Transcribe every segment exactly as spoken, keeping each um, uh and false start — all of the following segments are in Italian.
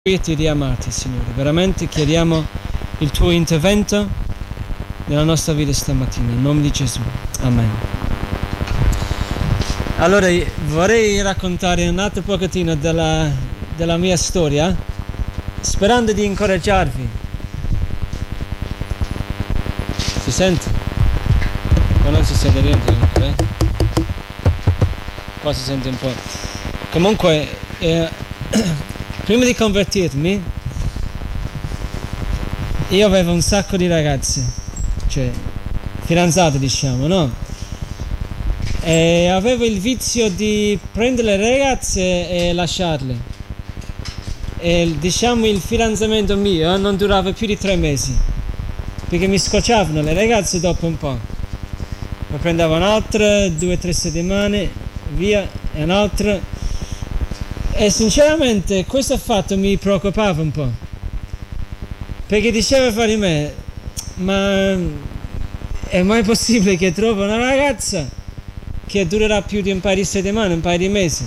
Chiedi di amarti, Signore, veramente chiediamo il tuo intervento nella nostra vita stamattina, nel nome di Gesù, amen. Allora vorrei raccontare un altro pochettino della, della mia storia, sperando di incoraggiarvi. Si sente? Ma non si sente niente, eh? Qua si sente un po'. Comunque eh, prima di convertirmi io avevo un sacco di ragazze, cioè fidanzate, diciamo, no? E avevo il vizio di prendere le ragazze e lasciarle. E diciamo il fidanzamento mio non durava più di tre mesi, perché mi scocciavano le ragazze dopo un po'. Ne prendevo un'altra, due o tre settimane, via, e un'altra. E sinceramente questo fatto mi preoccupava un po', perché diceva fra di me, ma è mai possibile che trovo una ragazza che durerà più di un paio di settimane, un paio di mesi?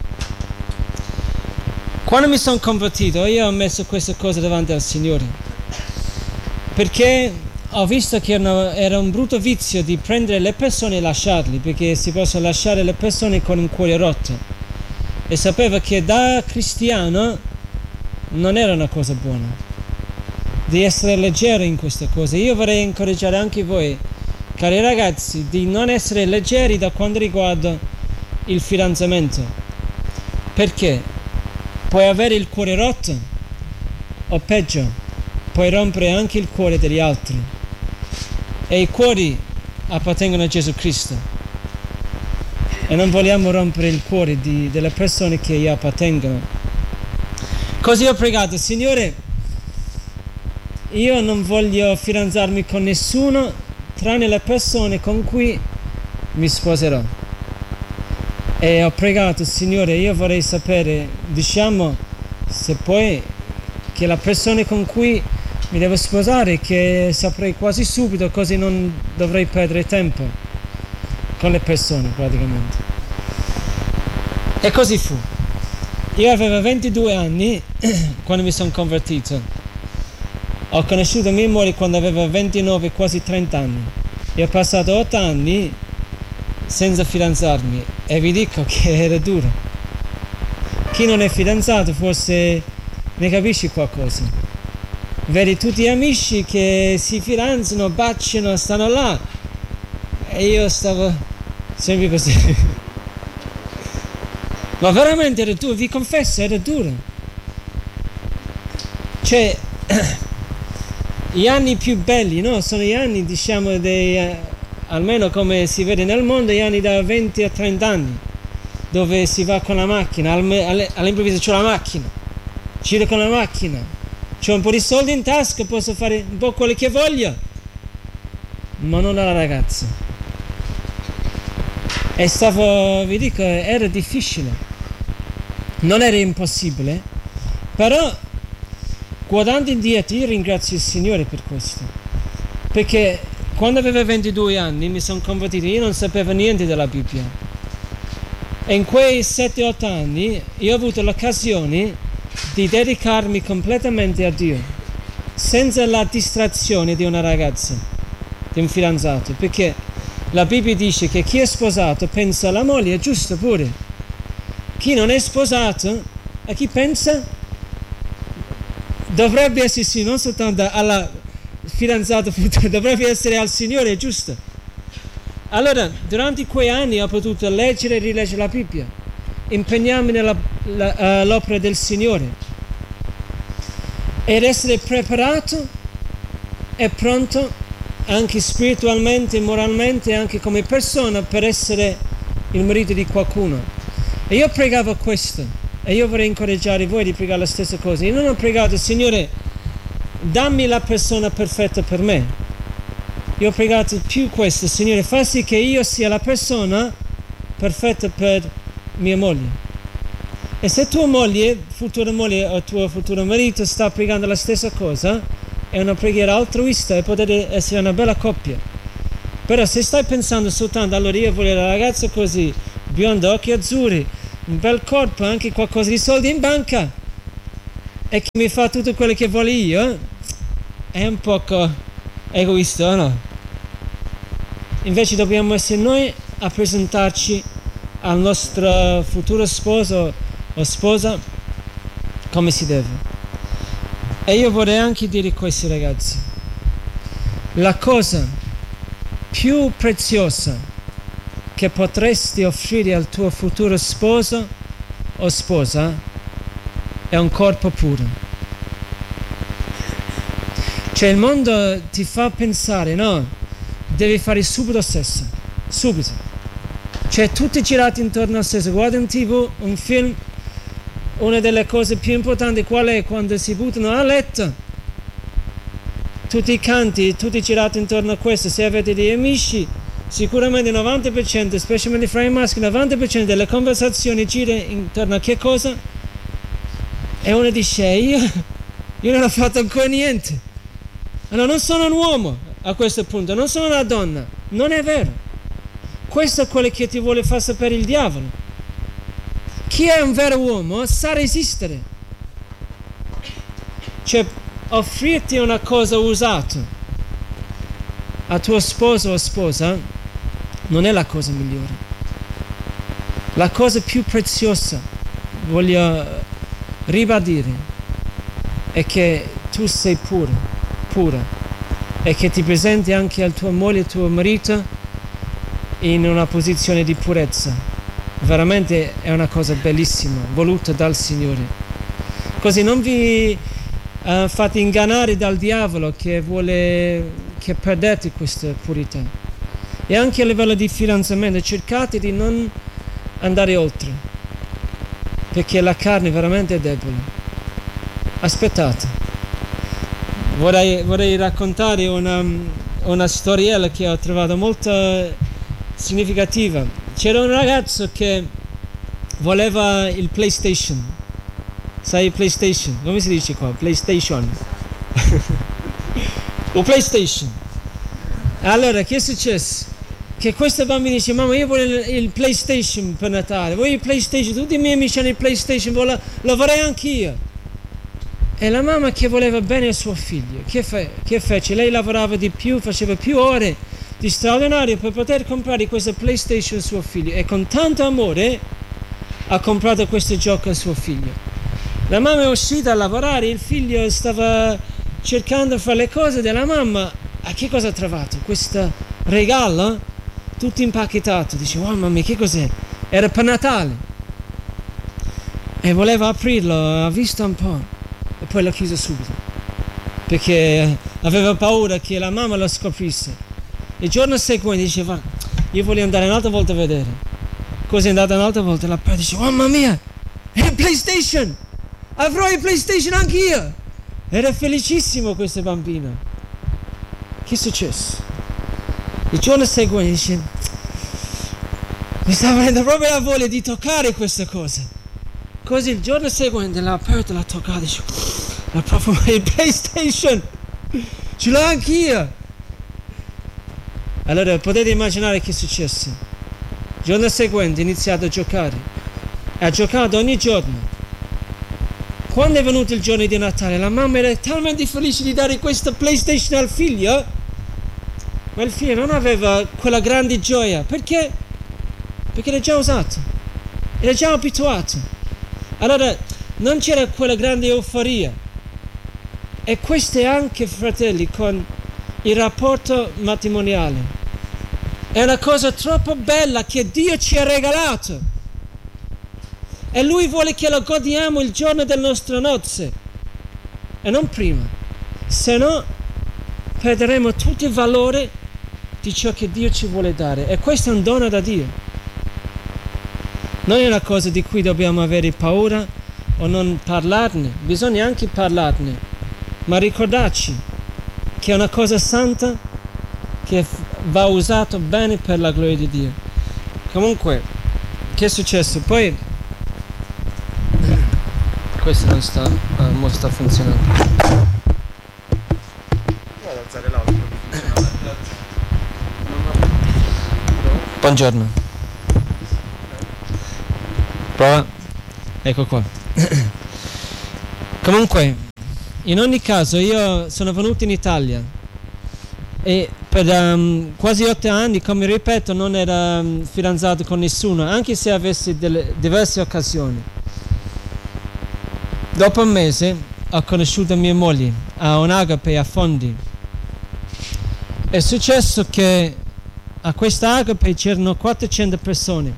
Quando mi sono convertito io ho messo questa cosa davanti al Signore, perché ho visto che era un brutto vizio di prendere le persone e lasciarli, perché si possono lasciare le persone con un cuore rotto. E sapevo che da cristiano non era una cosa buona, di essere leggero in queste cose. Io vorrei incoraggiare anche voi, cari ragazzi, di non essere leggeri da quanto riguarda il fidanzamento. Perché? Puoi avere il cuore rotto, o peggio, puoi rompere anche il cuore degli altri. E i cuori appartengono a Gesù Cristo. E non vogliamo rompere il cuore di, delle persone che gli appartengono. Così ho pregato, Signore, io non voglio fidanzarmi con nessuno tranne le persone con cui mi sposerò. E ho pregato, Signore, io vorrei sapere, diciamo, se puoi, che la persona con cui mi devo sposare, che saprei quasi subito, così non dovrei perdere tempo con le persone praticamente. E così fu. Io avevo ventidue anni quando mi sono convertito. Ho conosciuto mia moglie quando avevo ventinove, quasi trenta anni. E ho passato otto anni senza fidanzarmi e vi dico che era duro. Chi non è fidanzato forse ne capisce qualcosa. Vedi tutti gli amici che si fidanzano, baciano, stanno là e io stavo sempre così. Ma veramente era duro, vi confesso, era duro. Cioè, gli anni più belli, no? Sono gli anni, diciamo, dei, eh, almeno come si vede nel mondo, gli anni da venti a trenta anni, dove si va con la macchina, all'improvviso c'ho la macchina, giro con la macchina, c'ho un po' di soldi in tasca, posso fare un po' quello che voglio, ma non alla ragazza. E stavo, vi dico, era difficile. Non era impossibile, però guardando indietro io ringrazio il Signore per questo, perché quando avevo ventidue anni mi sono convertito, io non sapevo niente della Bibbia e in quei sette otto anni io ho avuto l'occasione di dedicarmi completamente a Dio senza la distrazione di una ragazza, di un fidanzato, perché la Bibbia dice che chi è sposato pensa alla moglie, è giusto pure. Chi non è sposato, a chi pensa? Dovrebbe essere sì, non soltanto alla fidanzata futura, dovrebbe essere al Signore, è giusto? Allora, durante quei anni ho potuto leggere e rileggere la Bibbia, impegnarmi nell'opera del Signore ed essere preparato e pronto anche spiritualmente, moralmente, anche come persona per essere il marito di qualcuno. E io pregavo questo, e io vorrei incoraggiare voi di pregare la stessa cosa. Io non ho pregato, Signore, dammi la persona perfetta per me. Io ho pregato più questo, Signore, fa sì che io sia la persona perfetta per mia moglie. E se tua moglie, futura moglie o tuo futuro marito sta pregando la stessa cosa, è una preghiera altruista e potete essere una bella coppia. Però se stai pensando soltanto, allora io voglio la ragazza così, bionda, occhi azzurri, un bel corpo, anche qualcosa di soldi in banca, e che mi fa tutto quello che voglio io, è un poco egoista, no? Invece dobbiamo essere noi a presentarci al nostro futuro sposo o sposa come si deve. E io vorrei anche dire a questi ragazzi, la cosa più preziosa che potresti offrire al tuo futuro sposo o sposa è un corpo puro. Cioè il mondo ti fa pensare, no, devi fare subito sesso, subito. Cioè tutti girati intorno al sesso, guarda in tv un film, una delle cose più importanti qual è? Quando si buttano a letto, tutti i canti, tutti girati intorno a questo. Se avete degli amici, sicuramente il novanta per cento, specialmente fra i maschi, il novanta per cento delle conversazioni gira intorno a che cosa? E uno dice, io, io non ho fatto ancora niente. Allora non sono un uomo a questo punto, non sono una donna. Non è vero. Questo è quello che ti vuole far sapere il diavolo. Chi è un vero uomo sa resistere. Cioè, offrirti una cosa usata a tuo sposo o sposa non è la cosa migliore. La cosa più preziosa, voglio ribadire, è che tu sei puro, pura, e che ti presenti anche al tuo moglie e al tuo marito in una posizione di purezza. Veramente è una cosa bellissima, voluta dal Signore. Così non vi uh, fate ingannare dal diavolo che vuole che perdete questa purità. E anche a livello di fidanzamento cercate di non andare oltre, perché la carne veramente è debole. Aspettate. Vorrei, vorrei raccontare una, una storiella che ho trovato molto significativa. C'era un ragazzo che voleva il PlayStation. Sai il PlayStation? Come si dice qua? PlayStation. O PlayStation. Allora, che è successo? Che questo bambino dice, mamma, io voglio il, il PlayStation per Natale, voglio il PlayStation, tutti i miei amici hanno il PlayStation, voglio, lo vorrei anch'io. E la mamma che voleva bene al suo figlio, che, fe, che fece? Lei lavorava di più, faceva più ore di straordinario per poter comprare questa PlayStation al suo figlio, e con tanto amore ha comprato questo gioco al suo figlio. La mamma è uscita a lavorare, il figlio stava cercando di fare le cose della mamma. A che cosa ha trovato? Questo regalo tutto impacchettato. Dice, oh mamma mia, che cos'è? Era per Natale. E voleva aprirlo, ha visto un po' e poi l'ha chiuso subito, perché aveva paura che la mamma lo scoprisse. Il giorno seguente diceva, io voglio andare un'altra volta a vedere. Così è andata un'altra volta, la padre dice, mamma mia, è il PlayStation, avrò il PlayStation anch'io. Era felicissimo questo bambino. Che è successo? Il giorno seguente dice, mi stava venendo proprio la voglia di toccare questa cosa. Così il giorno seguente l'ha aperto, l'ha toccato, dice, è proprio il PlayStation, ce l'ho anch'io. Allora potete immaginare che è successo. Il giorno seguente ha iniziato a giocare, ha giocato ogni giorno. Quando è venuto il giorno di Natale, la mamma era talmente felice di dare questa PlayStation al figlio, ma il figlio non aveva quella grande gioia. Perché? Perché era già usato, era già abituato. Allora non c'era quella grande euforia. E questo è anche, fratelli, con il rapporto matrimoniale. È una cosa troppo bella che Dio ci ha regalato, e Lui vuole che lo godiamo il giorno delle nostre nozze e non prima, se no perderemo tutto il valore di ciò che Dio ci vuole dare, e questo è un dono da Dio. Non è una cosa di cui dobbiamo avere paura o non parlarne, bisogna anche parlarne, ma ricordarci che è una cosa santa che va usato bene per la gloria di Dio. Comunque, che è successo? Poi questo non sta, ah, non sta funzionando. Vado ad alzare l'altro. Buongiorno. Prova. Ecco qua. Comunque, in ogni caso, io sono venuto in Italia e per um, quasi otto anni, come ripeto, non ero um, fidanzato con nessuno, anche se avessi delle diverse occasioni. Dopo un mese ho conosciuto mia moglie a un'agape a Fondi. È successo che a questa agape c'erano quattrocento persone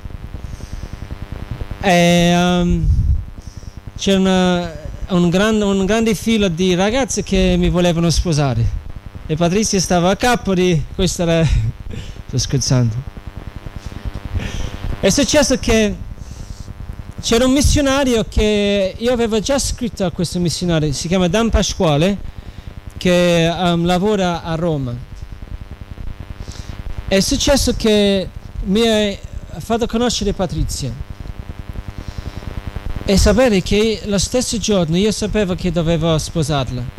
e um, c'era una, un, gran, un grande filo di ragazze che mi volevano sposare. E Patrizia stava a capo di questa era... sto scherzando. È successo che c'era un missionario che io avevo già scritto a questo missionario, si chiama Dan Pasquale, che um, lavora a Roma. È successo che mi ha fatto conoscere Patrizia e sapere che lo stesso giorno io sapevo che dovevo sposarla.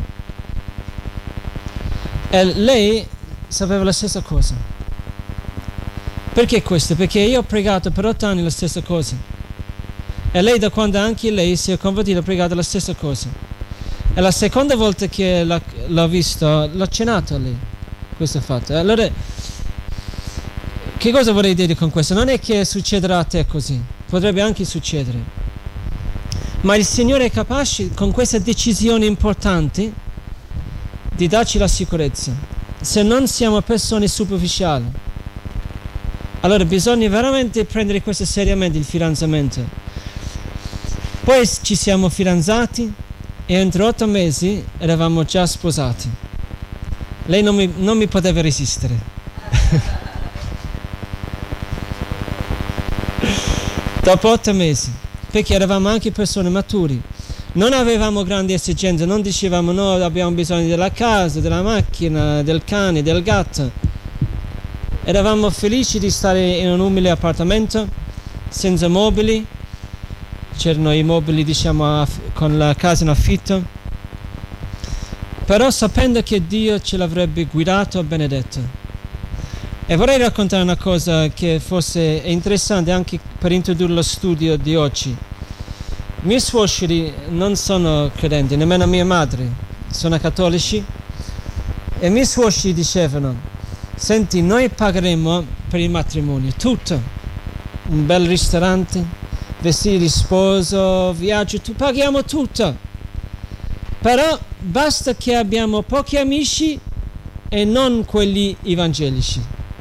E lei sapeva la stessa cosa. Perché questo? Perché io ho pregato per otto anni la stessa cosa. E lei, da quando anche lei si è convertita, ha pregato la stessa cosa. E la seconda volta che l'ho, l'ho visto, l'ho cenato a lei questo fatto. Allora, che cosa vorrei dire con questo? Non è che succederà a te così, potrebbe anche succedere. Ma il Signore è capace, con queste decisioni importanti, di darci la sicurezza. Se non siamo persone superficiali, allora bisogna veramente prendere questo seriamente, il fidanzamento. Poi ci siamo fidanzati e entro otto mesi eravamo già sposati. Lei non mi, non mi poteva resistere. Dopo otto mesi, perché eravamo anche persone maturi. Non avevamo grandi esigenze, non dicevamo no, abbiamo bisogno della casa, della macchina, del cane, del gatto. Eravamo felici di stare in un umile appartamento, senza mobili. C'erano i mobili, diciamo, con la casa in affitto. Però sapendo che Dio ce l'avrebbe guidato e benedetto. E vorrei raccontare una cosa che forse è interessante anche per introdurre lo studio di oggi. I miei suoceri non sono credenti, nemmeno mia madre, sono cattolici, e i miei suoceri dicevano: senti, noi pagheremo per il matrimonio tutto, un bel ristorante, vestiti di sposo, viaggio, tu paghiamo tutto, però basta che abbiamo pochi amici e non quelli evangelici.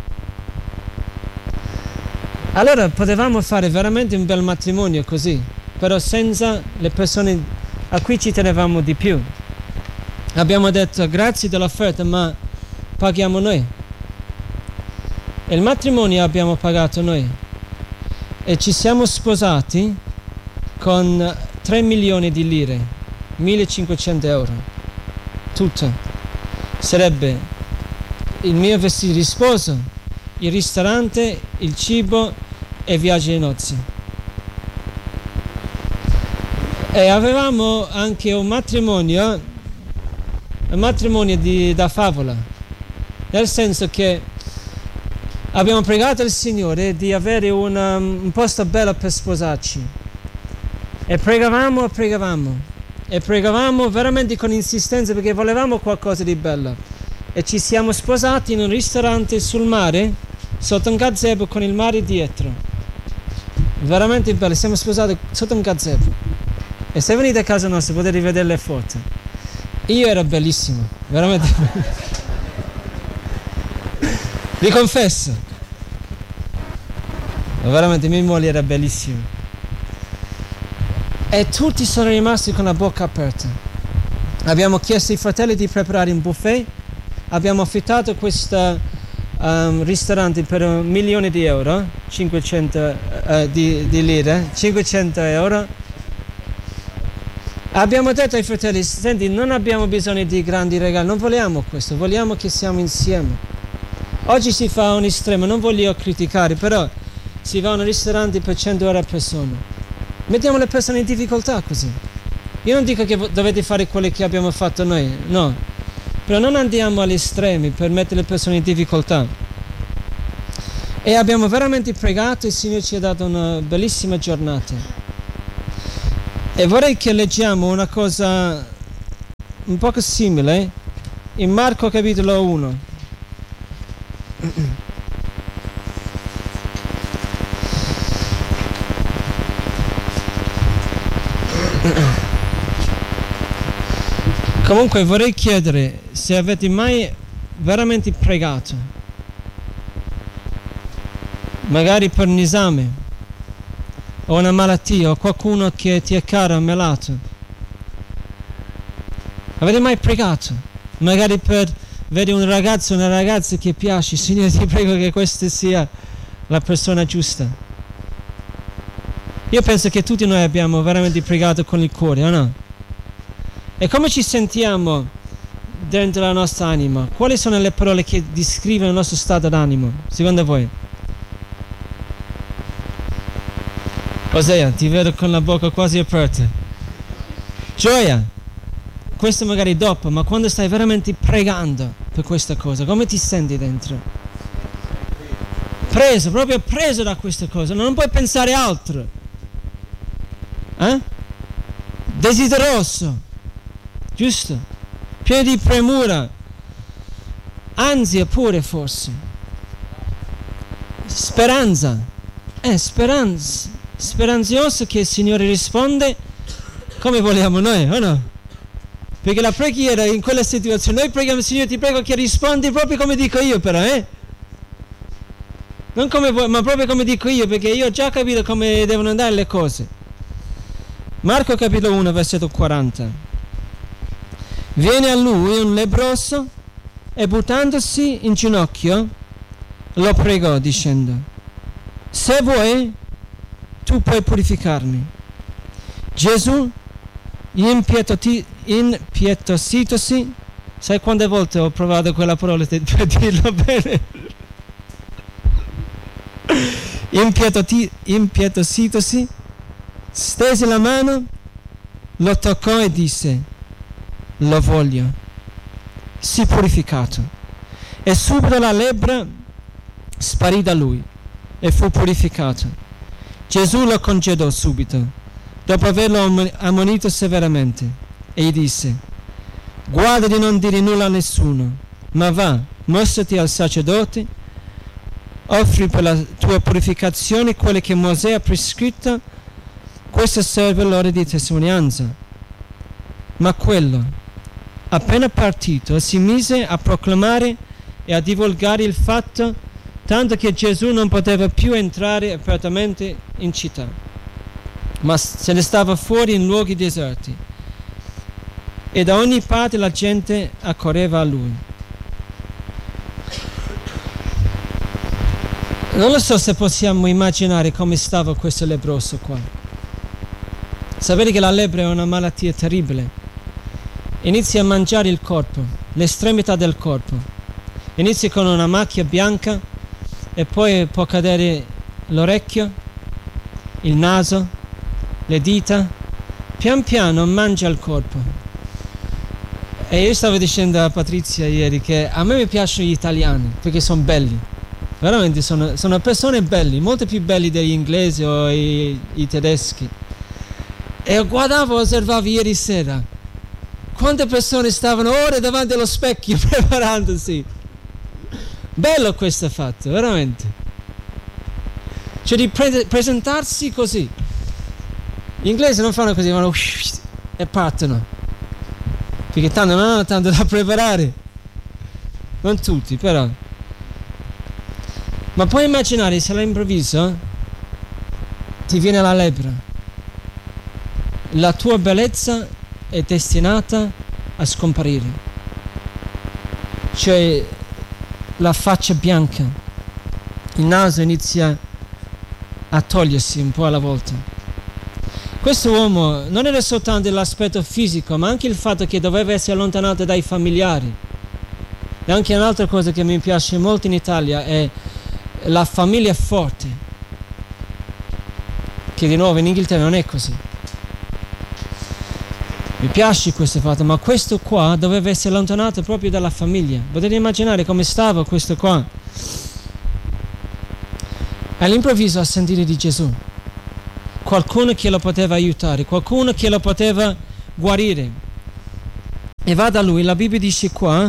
Allora potevamo fare veramente un bel matrimonio così, però senza le persone a cui ci tenevamo di più. Abbiamo detto grazie dell'offerta, ma paghiamo noi. E il matrimonio abbiamo pagato noi. E ci siamo sposati con tre milioni di lire, millecinquecento euro. Tutto. Sarebbe il mio vestito di sposo, il ristorante, il cibo e i viaggi di nozze. E avevamo anche un matrimonio, un matrimonio di, da favola, nel senso che abbiamo pregato al Signore di avere una, un posto bello per sposarci. E pregavamo e pregavamo, e pregavamo veramente con insistenza perché volevamo qualcosa di bello. E ci siamo sposati in un ristorante sul mare, sotto un gazebo con il mare dietro. Veramente bello, siamo sposati sotto un gazebo. E se venite a casa nostra potete vedere le foto. Io ero bellissimo, veramente. Vi confesso. Veramente mia moglie era bellissima. E tutti sono rimasti con la bocca aperta. Abbiamo chiesto ai fratelli di preparare un buffet. Abbiamo affittato questo um, ristorante per un milione di euro, cinquecento uh, di, di lire, cinquecento euro. Abbiamo detto ai fratelli: senti, non abbiamo bisogno di grandi regali, non vogliamo questo, vogliamo che siamo insieme. Oggi si fa un estremo, non voglio criticare, però si va a un ristorante per cento euro a persona. Mettiamo le persone in difficoltà così. Io non dico che dovete fare quello che abbiamo fatto noi, no, però non andiamo agli estremi per mettere le persone in difficoltà. E abbiamo veramente pregato e il Signore ci ha dato una bellissima giornata. E vorrei che leggiamo una cosa un poco simile in Marco capitolo uno. Comunque vorrei chiedere se avete mai veramente pregato, magari per un esame o una malattia o qualcuno che ti è caro ammalato. Avete mai pregato? Magari per vedi un ragazzo o una ragazza che piace, Signore ti prego che questa sia la persona giusta. Io penso che tutti noi abbiamo veramente pregato con il cuore, o no? E come ci sentiamo dentro la nostra anima? Quali sono le parole che descrivono il nostro stato d'animo, secondo voi? Osea, ti vedo con la bocca quasi aperta. Gioia. Questo magari dopo, ma quando stai veramente pregando per questa cosa, come ti senti dentro? Preso, proprio preso da questa cosa, non puoi pensare altro. Eh? Desideroso, giusto? Pieno di premura, ansia pure forse, speranza, eh, speranza, speranzoso che il Signore risponde come vogliamo noi, o no? Perché la preghiera in quella situazione, noi preghiamo Signore ti prego che rispondi proprio come dico io però, eh? Non come vuoi, ma proprio come dico io, perché io ho già capito come devono andare le cose. Marco capitolo uno, versetto quaranta. Viene a lui un lebbroso e buttandosi in ginocchio lo pregò dicendo: se vuoi tu puoi purificarmi. Gesù impietositosi, impietositosi, sai quante volte ho provato quella parola per dirlo bene? Impietoti, impietositosi, stese la mano, lo toccò e disse: lo voglio, sii purificato. E subito la lebbra sparì da lui e fu purificato. Gesù lo congedò subito dopo averlo ammonito severamente e gli disse: guarda di non dire nulla a nessuno, ma va, mostrati al sacerdote, offri per la tua purificazione quelle che Mosè ha prescritto, questo serve l'ora di testimonianza. Ma quello, appena partito, si mise a proclamare e a divulgare il fatto, tanto che Gesù non poteva più entrare apertamente in città, ma se ne stava fuori in luoghi deserti, e da ogni parte la gente accorreva a lui. Non lo so se possiamo immaginare come stava questo lebbroso qua. Sapete che la lebbra è una malattia terribile. Inizia a mangiare il corpo, l'estremità del corpo. Inizia con una macchia bianca e poi può cadere l'orecchio, il naso, le dita. Pian piano mangia il corpo. E io stavo dicendo a Patrizia ieri che a me mi piacciono gli italiani perché sono belli. Veramente sono, sono persone belli, molto più belli degli inglesi o i, i tedeschi. E guardavo, osservavo ieri sera quante persone stavano ore davanti allo specchio preparandosi. Bello questo fatto, veramente. Cioè di pre- presentarsi così. Gli inglesi non fanno così, vanno e partono. Perché tanto non hanno tanto da preparare. Non tutti, però. Ma puoi immaginare se all'improvviso ti viene la lebbra. La tua bellezza è destinata a scomparire. Cioè la faccia bianca, il naso inizia a togliersi un po' alla volta. Questo uomo non era soltanto l'aspetto fisico, ma anche il fatto che doveva essere allontanato dai familiari. E anche un'altra cosa che mi piace molto in Italia è la famiglia forte, che di nuovo in Inghilterra non è così. Mi piace questo fatto, ma questo qua doveva essere allontanato proprio dalla famiglia. Potete immaginare come stava questo qua? All'improvviso ha sentito di Gesù qualcuno che lo poteva aiutare, qualcuno che lo poteva guarire. E va da lui, la Bibbia dice qua,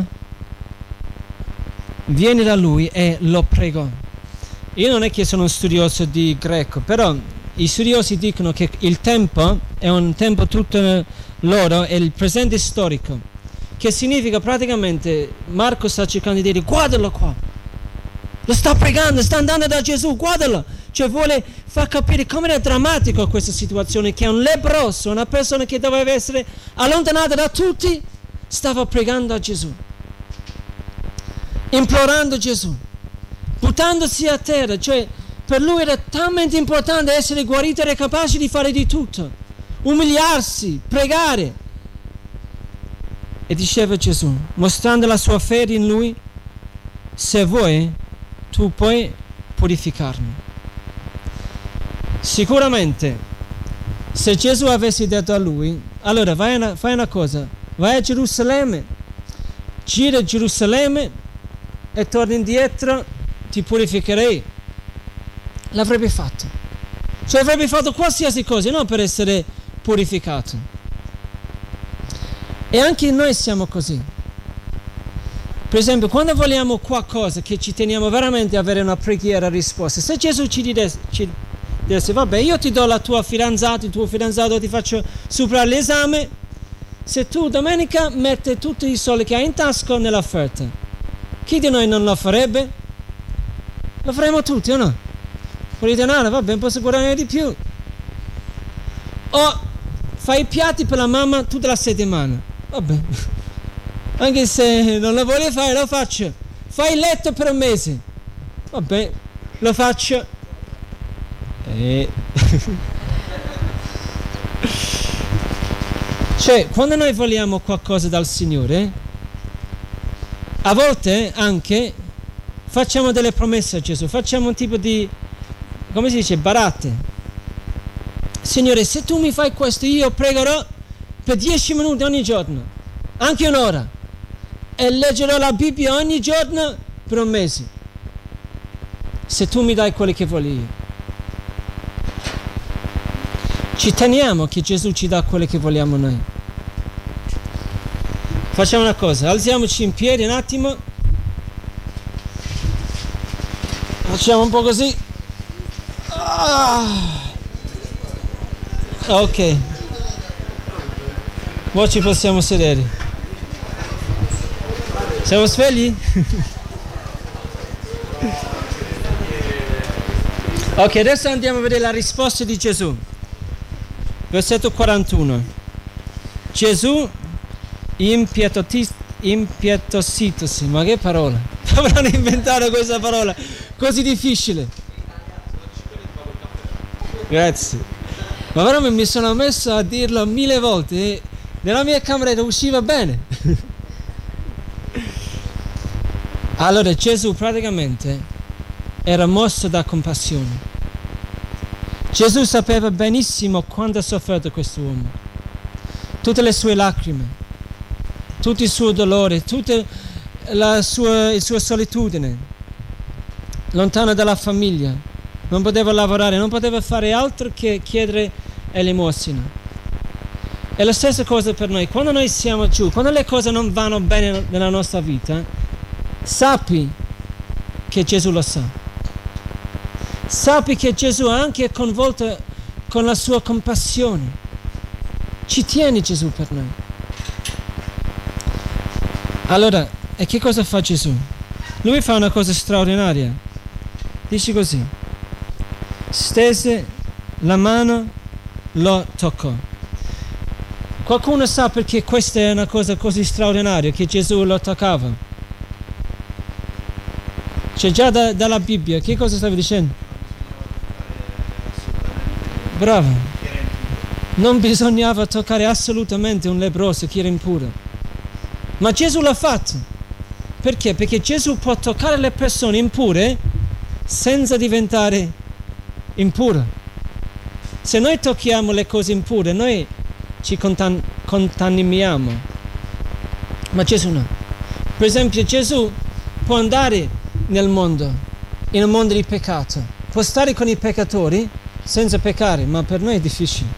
viene da lui e lo pregò. Io non è che sono un studioso di greco, però i studiosi dicono che il tempo è un tempo tutto loro, è il presente storico, che significa praticamente, Marco sta cercando di dire, guardalo qua, lo sta pregando, sta andando da Gesù, guardalo, cioè vuole far capire come era drammatico questa situazione, che un leproso, una persona che doveva essere allontanata da tutti, stava pregando a Gesù, implorando Gesù, buttandosi a terra, cioè per lui era talmente importante essere guarito, era capace di fare di tutto, umiliarsi, pregare. E diceva Gesù, mostrando la sua fede in lui, se vuoi, tu puoi purificarmi. Sicuramente, se Gesù avesse detto a lui, allora vai una, fai una cosa, vai a Gerusalemme, gira a Gerusalemme e torni indietro, ti purificherei, l'avrebbe fatto. Cioè avrebbe fatto qualsiasi cosa, non per essere purificato. E anche noi siamo così. Per esempio, quando vogliamo qualcosa che ci teniamo veramente a avere una preghiera risposta, se Gesù ci disse, ci disse vabbè, io ti do la tua fidanzata, il tuo fidanzato, ti faccio superare l'esame, se tu domenica metti tutti i soldi che hai in tasca nell'offerta, chi di noi non lo farebbe? Lo faremo tutti, o no? Fuori denaro, va bene, posso guadagnare di più. O fai i piatti per la mamma tutta la settimana, vabbè, anche se non lo voglio fare, lo faccio. Fai il letto per un mese, vabbè, lo faccio. E... cioè, quando noi vogliamo qualcosa dal Signore, a volte anche facciamo delle promesse a Gesù, facciamo un tipo di, come si dice, baratte. Signore, se tu mi fai questo, io pregherò per dieci minuti ogni giorno, anche un'ora, e leggerò la Bibbia ogni giorno per un mese, se tu mi dai quello che voglio io. Ci teniamo che Gesù ci dà quello che vogliamo noi. Facciamo una cosa, alziamoci in piedi un attimo, facciamo un po' così. Ah. Ok, ora ci possiamo sedere. Siamo svegli? Ok, adesso andiamo a vedere la risposta di Gesù. Versetto quarantuno. Gesù impietositosi, ma che parola? Dovranno inventare questa parola così difficile. Grazie. Ma veramente mi sono messo a dirlo mille volte e nella mia cameretta usciva bene. Allora Gesù praticamente era mosso da compassione. Gesù sapeva benissimo quanto ha sofferto quest'uomo, tutte le sue lacrime, tutto il suo dolore, tutta la sua, la sua solitudine, lontano dalla famiglia, non poteva lavorare, non poteva fare altro che chiedere elemosina. È la stessa cosa per noi, quando noi siamo giù, quando le cose non vanno bene nella nostra vita, sappi che Gesù lo sa. Sappi che Gesù anche è coinvolto con la sua compassione. Ci tiene Gesù per noi. Allora, e che cosa fa Gesù? Lui fa una cosa straordinaria. Dice così: stese la mano, lo toccò. Qualcuno sa perché questa è una cosa così straordinaria, che Gesù lo toccava? C'è già da, dalla Bibbia. Che cosa stavi dicendo? Bravo. Non bisognava toccare assolutamente un leproso che era impuro. Ma Gesù l'ha fatto. Perché? Perché Gesù può toccare le persone impure senza diventare impuro. Se noi tocchiamo le cose impure, noi ci contan- contaminiamo. Ma Gesù no. Per esempio, Gesù può andare nel mondo, in un mondo di peccato, può stare con i peccatori senza peccare, ma per noi è difficile.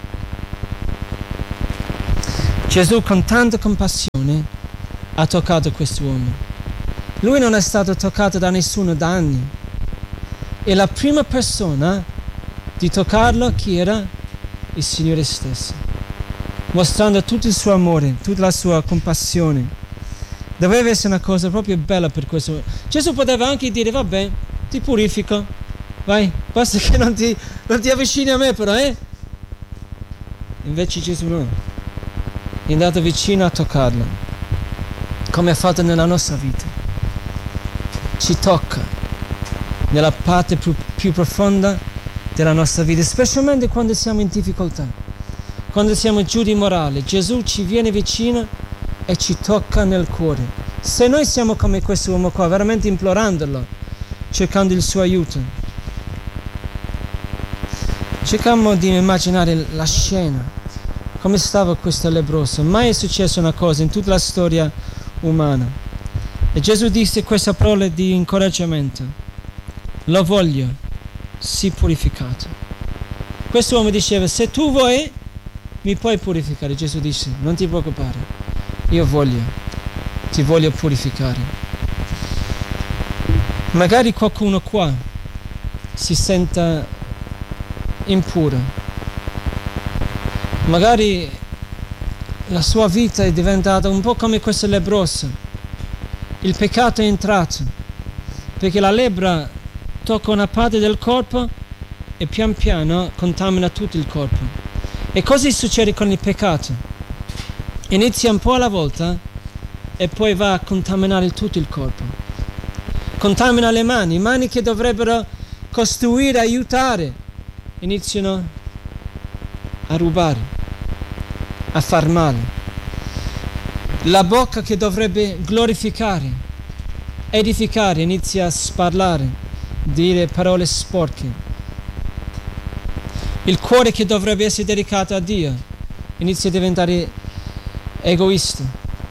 Gesù con tanta compassione ha toccato quest'uomo. Lui non è stato toccato da nessuno da anni. E la prima persona di toccarlo chi era? Il Signore stesso, mostrando tutto il suo amore, tutta la sua compassione. Doveva essere una cosa proprio bella per questo. Gesù poteva anche dire: vabbè, ti purifico, vai, basta che non ti, non ti avvicini a me però, eh? Invece Gesù no, è andato vicino a toccarlo, come ha fatto nella nostra vita. Ci tocca nella parte più, più profonda della nostra vita, specialmente quando siamo in difficoltà, quando siamo giù di morale. Gesù ci viene vicino e ci tocca nel cuore. Se noi siamo come questo uomo qua, veramente implorandolo, cercando il suo aiuto, cerchiamo di immaginare la scena, come stava questo lebbroso. Mai è successa una cosa in tutta la storia umana. E Gesù disse questa parola di incoraggiamento: lo voglio, sii purificato. Questo uomo diceva: se tu vuoi mi puoi purificare. Gesù disse: non ti preoccupare, io voglio, ti voglio purificare. Magari qualcuno qua si senta impuro, magari la sua vita è diventata un po' come questo lebbroso. Il peccato è entrato, perché la lebbra tocca una parte del corpo e pian piano contamina tutto il corpo. E così succede con il peccato: inizia un po' alla volta e poi va a contaminare tutto il corpo. Contamina le mani, mani che dovrebbero costruire, aiutare, iniziano a rubare, a far male. La bocca che dovrebbe glorificare, edificare, inizia a sparlare, dire parole sporche. Il cuore che dovrebbe essere dedicato a Dio inizia a diventare egoista.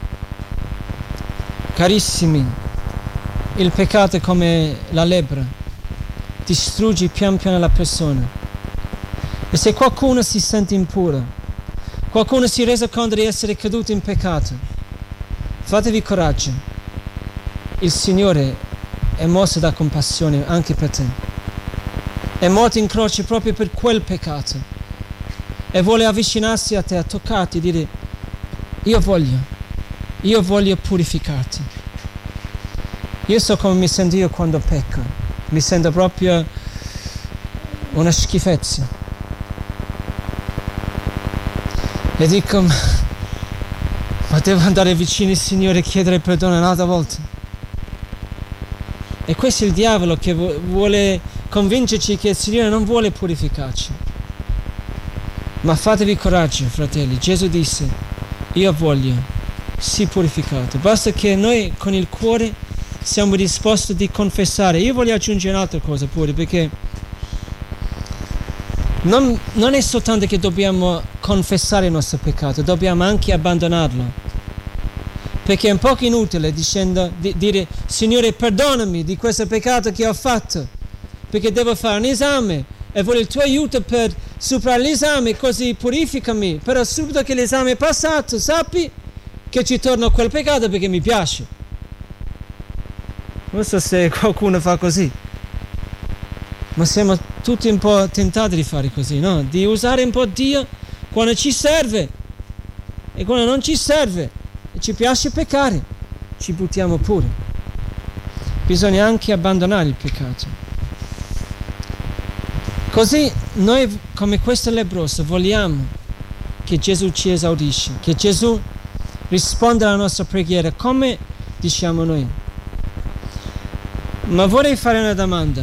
Carissimi, il peccato è come la lebbra, distrugge pian piano la persona. E se qualcuno si sente impuro, qualcuno si è reso conto di essere caduto in peccato, fatevi coraggio. Il Signore è mosso da compassione anche per te. È morto in croce proprio per quel peccato e vuole avvicinarsi a te, a toccarti e dire: io voglio, io voglio purificarti. Io so come mi sento io quando pecco, mi sento proprio una schifezza e dico: ma, ma devo andare vicino al Signore e chiedere perdono un'altra volta. E questo è il diavolo che vuole convincerci che il Signore non vuole purificarci. Ma fatevi coraggio, fratelli. Gesù disse: io voglio, sii purificato. Basta che noi con il cuore siamo disposti di confessare. Io voglio aggiungere un'altra cosa pure, perché non, non è soltanto che dobbiamo confessare il nostro peccato, dobbiamo anche abbandonarlo. Perché è un po' inutile dicendo, di, dire: Signore, perdonami di questo peccato che ho fatto, perché devo fare un esame e voglio il tuo aiuto per superare l'esame, così purificami. Però subito che l'esame è passato, sappi che ci torno a quel peccato perché mi piace. Non so se qualcuno fa così, ma siamo tutti un po' tentati di fare così, no? Di usare un po' Dio quando ci serve, e quando non ci serve e ci piace peccare, ci buttiamo pure. Bisogna anche abbandonare il peccato. Così noi, come questo lebbroso, vogliamo che Gesù ci esaudisce, che Gesù risponda alla nostra preghiera come diciamo noi. Ma vorrei fare una domanda.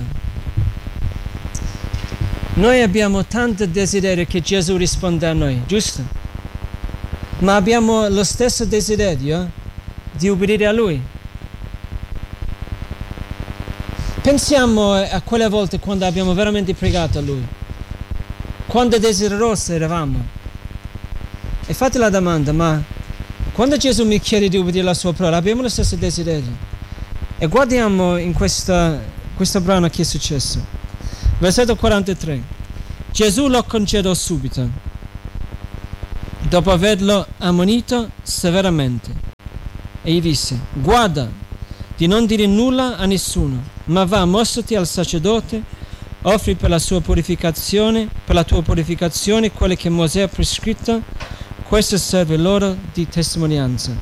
Noi abbiamo tanto desiderio che Gesù risponda a noi, giusto? Ma abbiamo lo stesso desiderio di ubbidire a Lui. Pensiamo a quelle volte quando abbiamo veramente pregato a Lui, quando desiderosi eravamo. E fate la domanda: ma quando Gesù mi chiede di ubbidire la sua parola, abbiamo lo stesso desiderio? E guardiamo in questa, questo brano che è successo. Versetto quarantatré. Gesù lo concedò subito, dopo averlo ammonito severamente, e gli disse: guarda di non dire nulla a nessuno, ma va, mostrati al sacerdote, offri per la sua purificazione, per la tua purificazione, quelle che Mosè ha prescritto, questo serve loro di testimonianza.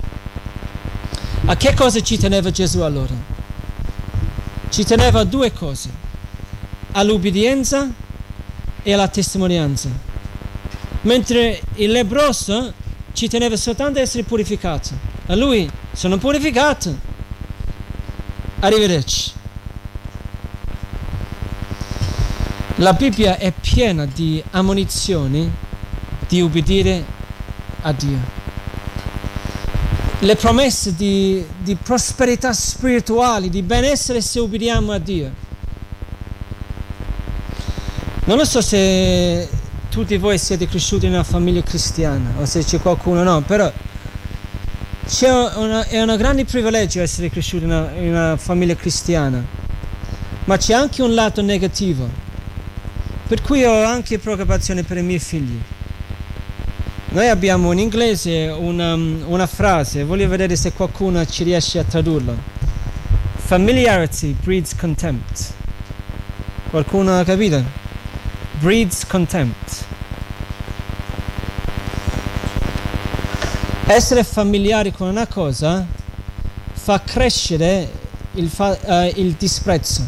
A che cosa ci teneva Gesù allora? Ci teneva a due cose: all'ubbidienza e alla testimonianza. Mentre il lebbroso ci teneva soltanto a essere purificato. A lui: sono purificato, arrivederci. La Bibbia è piena di ammonizioni di ubbidire a Dio. Le promesse di, di prosperità spirituali, di benessere se ubbidiamo a Dio. Non lo so se tutti voi siete cresciuti in una famiglia cristiana o se c'è qualcuno no, però c'è una, è un grande privilegio essere cresciuti in una, in una famiglia cristiana, ma c'è anche un lato negativo, per cui ho anche preoccupazione per i miei figli. Noi abbiamo in inglese una, una frase, voglio vedere se qualcuno ci riesce a tradurlo: familiarity breeds contempt. Qualcuno ha capito? Breeds contempt. Essere familiari con una cosa fa crescere il, fa, uh, il disprezzo.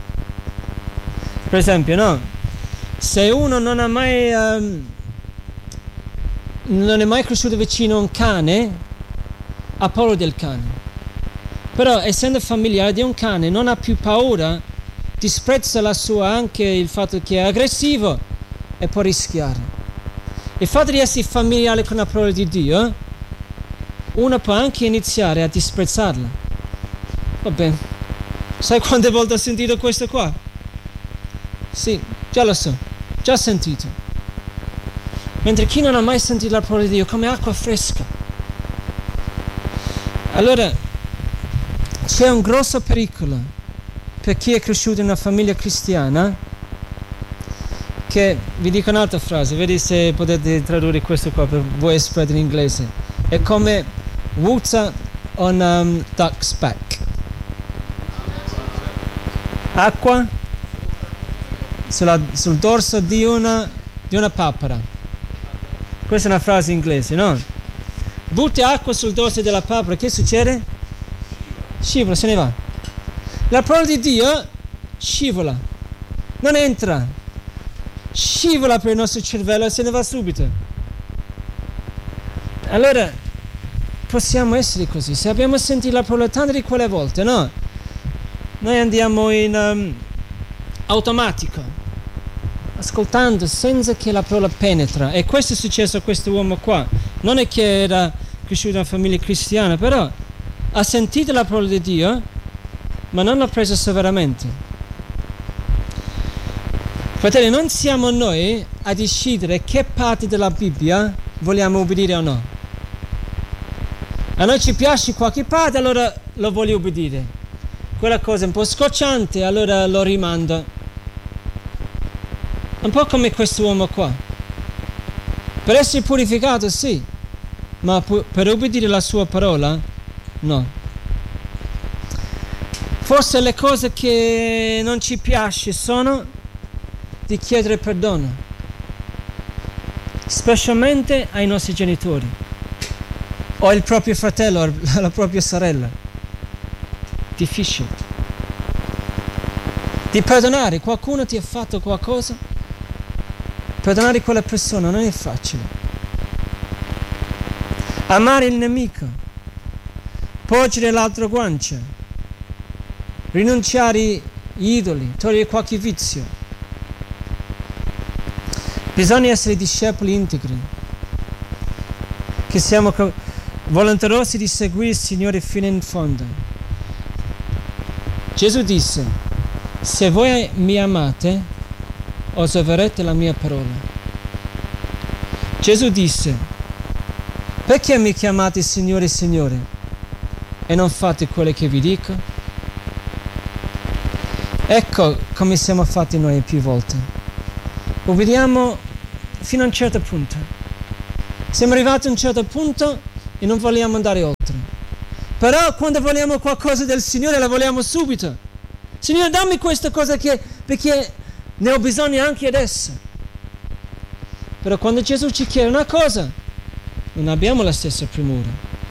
Per esempio, no? Se uno non ha mai um, non è mai cresciuto vicino a un cane, ha paura del cane. Però essendo familiare di un cane non ha più paura, disprezza la sua anche il fatto che è aggressivo e può rischiare. Il fatto di essere familiare con la parola di Dio, uno può anche iniziare a disprezzarla. Vabbè, sai quante volte ho sentito questo qua? Sì, già lo so, già sentito. Mentre chi non ha mai sentito la parola di Dio, come acqua fresca. Allora, c'è un grosso pericolo per chi è cresciuto in una famiglia cristiana, che, vi dico un'altra frase, vedi se potete tradurre questo qua per voi esperti in inglese. È come water on um, duck's back. Acqua sulla, sul dorso di una, di una papera. Questa è una frase inglese, no? Butti acqua sul dorso della papera, che succede? Scivola, se ne va. La parola di Dio scivola, non entra, scivola per il nostro cervello e se ne va subito. Allora, possiamo essere così. Se abbiamo sentito la parola tante di quelle volte, no? Noi andiamo in um, automatico, ascoltando senza che la parola penetra. E questo è successo a questo uomo qua. Non è che era cresciuto in una famiglia cristiana, però ha sentito la parola di Dio, ma non l'ha presa severamente. Fratelli, non siamo noi a decidere che parte della Bibbia vogliamo obbedire o no. A noi ci piace qualche parte, allora lo voglio obbedire. Quella cosa è un po' scocciante, allora lo rimando. Un po' come questo uomo qua. Per essere purificato, sì, ma per obbedire la sua parola, no. Forse le cose che non ci piace sono di chiedere perdono, specialmente ai nostri genitori, o al proprio fratello, o alla propria sorella. Difficile. Di perdonare, qualcuno ti ha fatto qualcosa, perdonare quella persona non è facile. Amare il nemico, porgere l'altra guancia, rinunciare agli idoli, togliere qualche vizio. Bisogna essere discepoli integri, che siamo volenterosi di seguire il Signore fino in fondo. Gesù disse: se voi mi amate, osserverete la mia parola. Gesù disse: perché mi chiamate Signore, Signore, e non fate quello che vi dico? Ecco come siamo fatti noi più volte. Obbediamo fino a un certo punto. Siamo arrivati a un certo punto e non vogliamo andare oltre. Però quando vogliamo qualcosa del Signore la vogliamo subito. Signore, dammi questa cosa che, perché ne ho bisogno anche adesso. Però quando Gesù ci chiede una cosa, non abbiamo la stessa premura.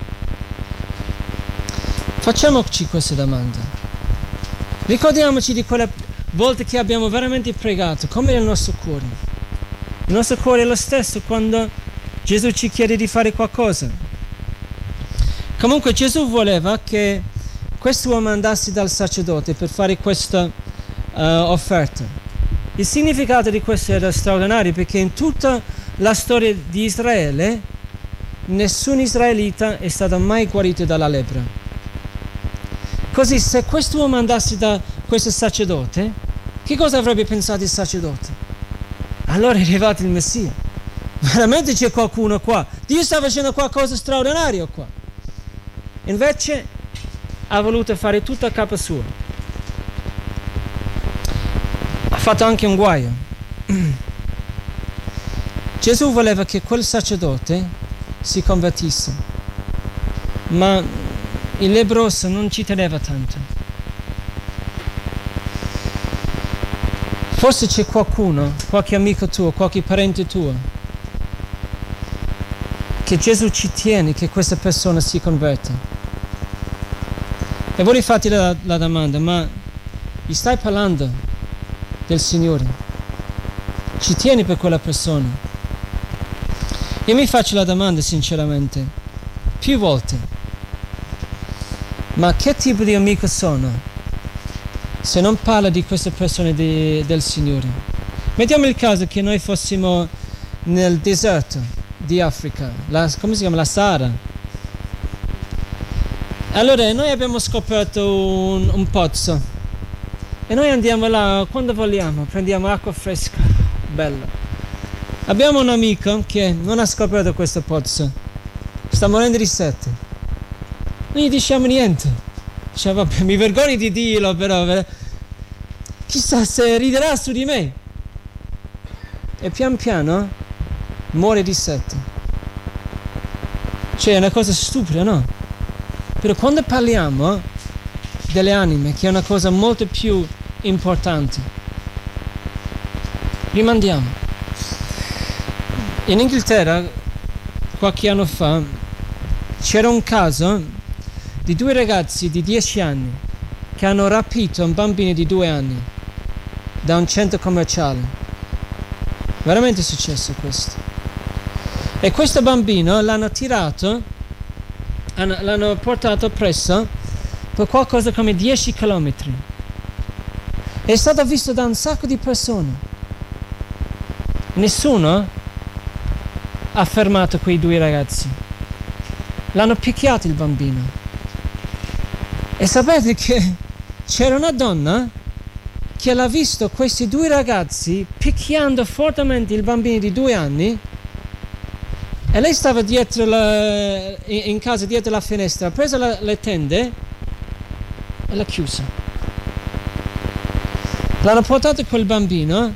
Facciamoci questa domanda. Ricordiamoci di quelle volte che abbiamo veramente pregato, come è il nostro cuore. Il nostro cuore è lo stesso quando Gesù ci chiede di fare qualcosa. Comunque Gesù voleva che quest'uomo andasse dal sacerdote per fare questa uh, offerta. Il significato di questo era straordinario, perché in tutta la storia di Israele nessun israelita è stato mai guarito dalla lebbra. Così se quest'uomo andasse da questo sacerdote, che cosa avrebbe pensato il sacerdote? Allora è arrivato il Messia. Veramente c'è qualcuno qua. Dio sta facendo qualcosa di straordinario qua. Invece ha voluto fare tutto a capo suo. Ha fatto anche un guaio. Gesù voleva che quel sacerdote si convertisse, ma il lebbroso non ci teneva tanto. Forse c'è qualcuno, qualche amico tuo, qualche parente tuo, che Gesù ci tiene che questa persona si converta. E voglio farti la, la domanda, ma gli stai parlando del Signore? Ci tieni per quella persona? Io mi faccio la domanda sinceramente, più volte, ma che tipo di amico sono se non parla di queste persone di, del Signore? Mettiamo il caso che noi fossimo nel deserto di Africa, la, come si chiama? La Sahara. Allora noi abbiamo scoperto un, un pozzo e noi andiamo là quando vogliamo, prendiamo acqua fresca, bella. Abbiamo un amico che non ha scoperto questo pozzo, sta morendo di sete. Non gli diciamo niente. Cioè, vabbè, mi vergogno di dirlo, però chissà se riderà su di me. E pian piano muore di sete. Cioè è una cosa stupida, no? Però quando parliamo delle anime, che è una cosa molto più importante, rimandiamo. In Inghilterra, qualche anno fa, c'era un caso di due ragazzi di dieci anni che hanno rapito un bambino di due anni da un centro commerciale. Veramente è successo questo. E questo bambino l'hanno tirato, l'hanno portato presso per qualcosa come dieci chilometri. È stato visto da un sacco di persone. Nessuno ha fermato quei due ragazzi. L'hanno picchiato il bambino. E sapete che c'era una donna che l'ha visto questi due ragazzi picchiando fortemente il bambino di due anni. E lei stava dietro la, in casa, dietro la finestra, ha preso la, le tende e l'ha chiusa. L'hanno portato quel bambino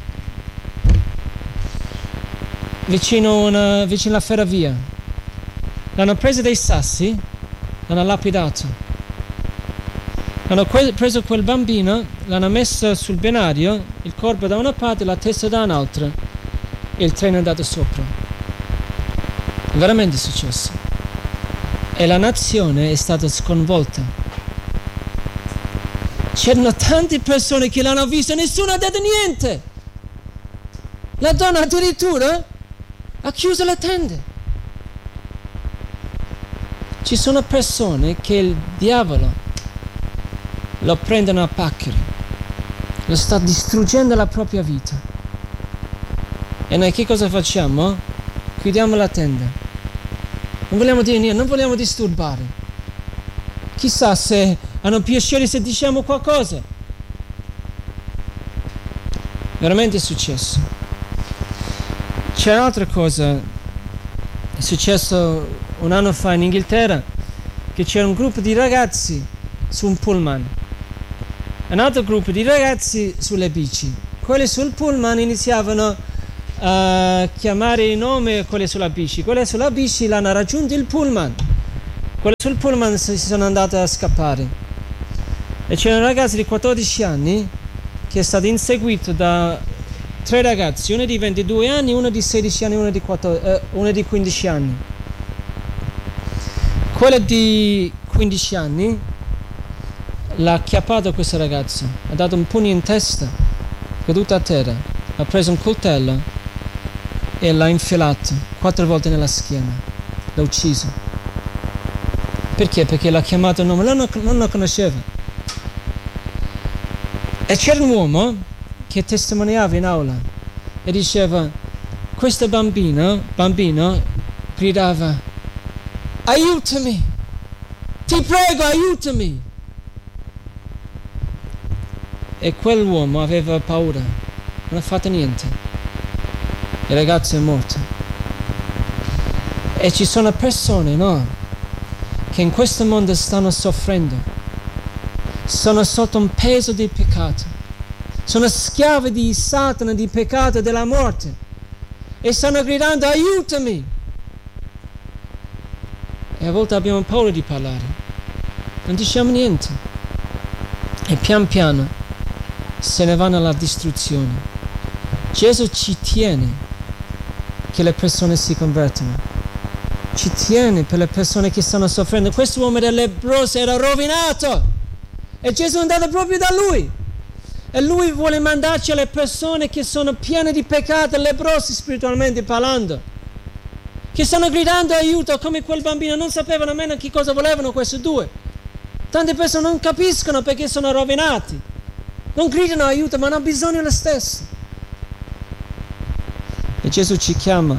vicino, una, vicino alla ferrovia. L'hanno preso dei sassi, l'hanno lapidato. Hanno que- preso quel bambino, l'hanno messo sul binario, il corpo da una parte e la testa da un'altra, e il treno è andato sopra. Veramente è successo. E la nazione è stata sconvolta. C'erano tante persone che l'hanno visto e nessuno ha detto niente. La donna addirittura ha chiuso le tende. Ci sono persone che il diavolo lo prendono a paccheri, lo sta distruggendo la propria vita. E noi che cosa facciamo? Chiudiamo la tenda. Non vogliamo dire niente, non vogliamo disturbare. Chissà se hanno piacere se diciamo qualcosa. Veramente è successo. C'è un'altra cosa. È successo un anno fa in Inghilterra, che c'era un gruppo di ragazzi su un pullman, un altro gruppo di ragazzi sulle bici. quelli sul pullman iniziavano a chiamare il nome quelli sulla bici. Quelli sulla bici l'hanno raggiunto il pullman. Quelli sul pullman si sono andati a scappare. E c'era un ragazzo di quattordici anni che è stato inseguito da tre ragazzi, uno di ventidue anni, uno di sedici anni, uno di, quattordici, eh, uno di quindici anni. Quello di quindici anni l'ha acchiappato questo ragazzo, ha dato un pugno in testa, è caduto a terra, ha preso un coltello e l'ha infilato quattro volte nella schiena, l'ha ucciso. Perché? Perché l'ha chiamato il nome, non, non lo conosceva. E c'era un uomo che testimoniava in aula e diceva: questo bambino, bambino gridava: aiutami, ti prego, aiutami. E quell'uomo aveva paura, non ha fatto niente. Il ragazzo è morto. E ci sono persone, no, che in questo mondo stanno soffrendo, sono sotto un peso del peccato, sono schiavi di Satana, di peccato e della morte, e stanno gridando: aiutami. E a volte abbiamo paura di parlare, non diciamo niente, e pian piano se ne vanno alla distruzione. Gesù ci tiene che le persone si convertano, ci tiene per le persone che stanno soffrendo. Questo uomo era lebbroso, era rovinato, e Gesù è andato proprio da lui, e lui vuole mandarci alle persone che sono piene di peccato, lebbrosi spiritualmente parlando, che stanno gridando aiuto, come quel bambino. Non sapevano nemmeno che cosa volevano questi due. Tante persone non capiscono perché sono rovinati, non gridano aiuto, ma hanno bisogno lo stesso. E Gesù ci chiama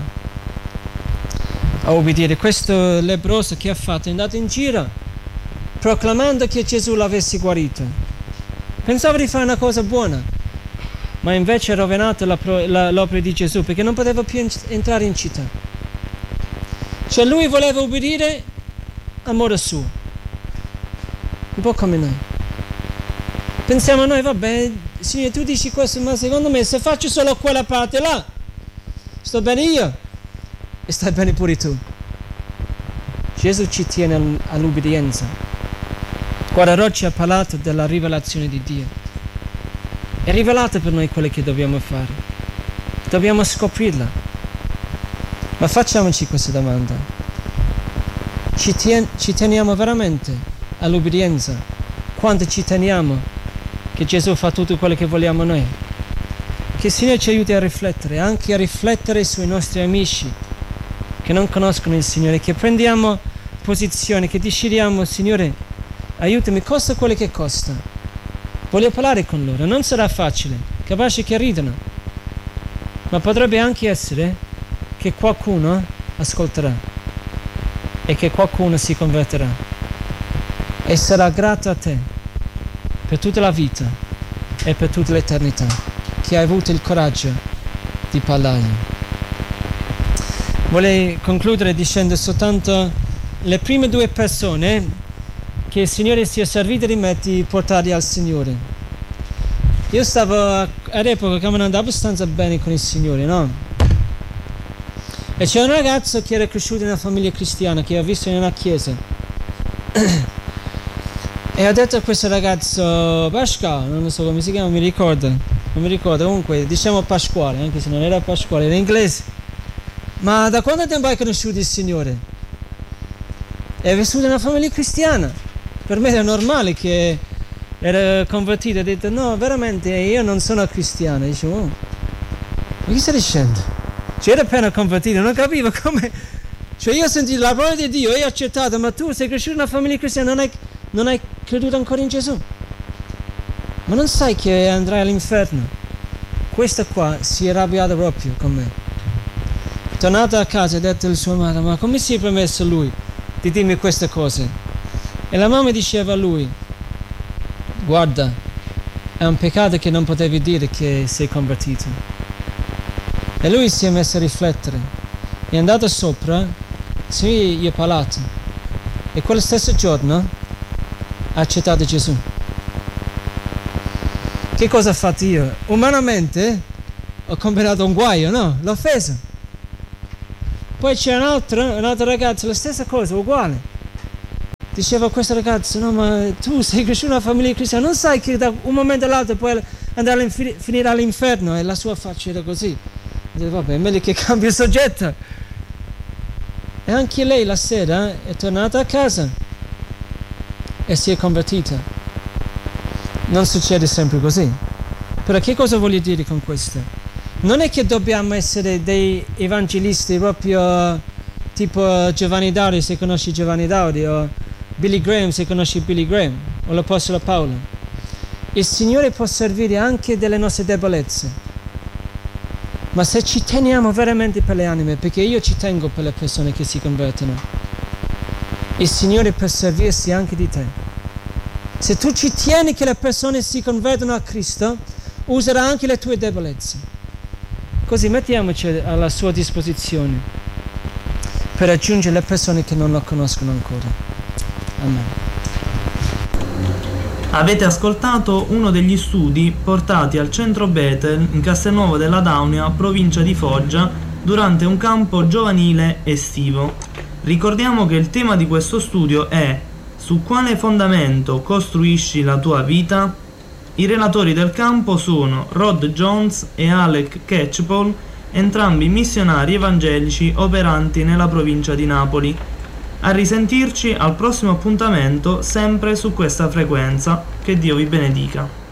a obbedire. Questo lebbroso che ha fatto è andato in giro proclamando che Gesù l'avesse guarito. Pensava di fare una cosa buona, ma invece ha rovinato la, la, l'opera di Gesù, perché non poteva più in, entrare in città. Cioè lui voleva obbedire a modo suo, un po' come noi. Pensiamo noi: vabbè, Signore, tu dici questo, ma secondo me se faccio solo quella parte là, sto bene io e stai bene pure tu. Gesù ci tiene all'obbedienza. Guarda, oggi ha parlato della rivelazione di Dio. È rivelata per noi quello che dobbiamo fare. Dobbiamo scoprirla. Ma facciamoci questa domanda: ci, tien- ci teniamo veramente all'obbedienza quando ci teniamo che Gesù fa tutto quello che vogliamo noi? Che il Signore ci aiuti a riflettere, anche a riflettere sui nostri amici che non conoscono il Signore, che prendiamo posizione, che decidiamo: Signore, aiutami, costa quello che costa. Voglio parlare con loro. Non sarà facile, capace che ridano, ma potrebbe anche essere che qualcuno ascolterà e che qualcuno si converterà e sarà grato a te per tutta la vita e per tutta l'eternità, che hai avuto il coraggio di parlargli. Vorrei concludere dicendo soltanto le prime due persone che il Signore sia servito di me di portarli al Signore. Io stavo all'epoca camminando abbastanza bene con il Signore, no? E c'è un ragazzo che era cresciuto in una famiglia cristiana, che ho visto in una chiesa, e ho detto a questo ragazzo: Pasquale, non lo so come si chiama, mi ricordo, non mi ricordo, comunque diciamo Pasquale, anche se non era Pasquale, era inglese. Ma da quanto tempo hai conosciuto il Signore? È vissuto in una famiglia cristiana. Per me era normale che era convertito. Ha detto: no, veramente io non sono cristiano. Dicevo: oh, ma chi stai dicendo? Cioè, era appena convertito, non capivo come. Cioè, io ho sentito la parola di Dio e ho accettato, ma tu sei cresciuto in una famiglia cristiana, non hai, non hai creduto ancora in Gesù, ma non sai che andrai all'inferno. Questo qua si è arrabbiato proprio con me. Tornato a casa, ha detto al suo madre: ma come si è permesso lui di dirmi queste cose? E la mamma diceva a lui: guarda, è un peccato che non potevi dire che sei convertito. E lui si è messo a riflettere, è andato sopra, sì, gli ha parlato, e quello stesso giorno ha accettato Gesù. Che cosa ho fatto io? Umanamente ho combinato un guaio, no? L'ho offesa. Poi c'è un'altra, un'altra ragazza, la stessa cosa, uguale. Diceva a questa ragazza, no, ma tu sei cresciuto in una famiglia cristiana, non sai che da un momento all'altro puoi andare a finire all'inferno, e la sua faccia era così. Dice, vabbè, è meglio che cambi il soggetto. E anche lei la sera è tornata a casa e si è convertita. Non succede sempre così. Però che cosa voglio dire con questo? Non è che dobbiamo essere dei evangelisti proprio tipo Giovanni Daudi, se conosci Giovanni Daudi, o Billy Graham, se conosci Billy Graham, o l'Apostolo Paolo. Il Signore può servire anche delle nostre debolezze, ma se ci teniamo veramente per le anime, perché io ci tengo per le persone che si convertono, il Signore può servirsi anche di te. Se tu ci tieni che le persone si convertono a Cristo, userà anche le tue debolezze. Così mettiamoci alla sua disposizione per raggiungere le persone che non lo conoscono ancora. Amen. Avete ascoltato uno degli studi portati al centro Bethel in Castelnuovo della Daunia, provincia di Foggia, durante un campo giovanile estivo. Ricordiamo che il tema di questo studio è: su quale fondamento costruisci la tua vita? I relatori del campo sono Rod Jones e Alec Catchpole, entrambi missionari evangelici operanti nella provincia di Napoli. A risentirci al prossimo appuntamento, sempre su questa frequenza. Che Dio vi benedica.